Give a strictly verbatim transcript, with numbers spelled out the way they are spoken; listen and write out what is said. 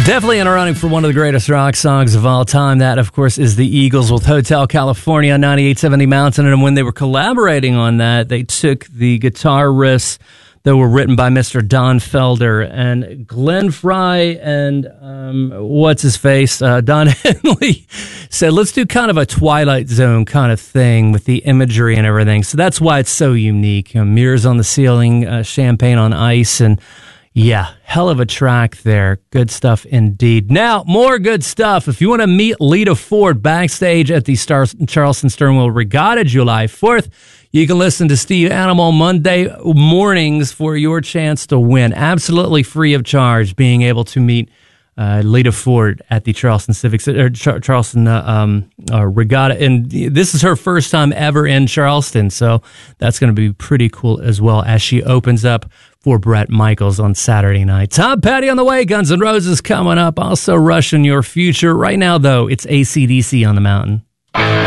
Definitely in a running for one of the greatest rock songs of all time. That, of course, is the Eagles with Hotel California on ninety-eight seventy Mountain. And when they were collaborating on that, they took the guitar riffs that were written by Mister Don Felder and Glenn Frey and um, what's his face, uh, Don Henley said, let's do kind of a Twilight Zone kind of thing with the imagery and everything. So that's why it's so unique. You know, mirrors on the ceiling, uh, champagne on ice, and yeah, hell of a track there. Good stuff indeed. Now, more good stuff. If you want to meet Lita Ford backstage at the Star- Charleston Sternwheel Regatta July fourth, you can listen to Steve Animal Monday mornings for your chance to win. Absolutely free of charge, being able to meet uh, Lita Ford at the Charleston Civic or Char- Charleston uh, um, uh, Regatta. And this is her first time ever in Charleston, so that's going to be pretty cool as well as she opens up for Bret Michaels on Saturday night. Tom Petty on the way. Guns N' Roses coming up. Also Rush in Your Future. Right now, though, it's A C D C on the Mountain.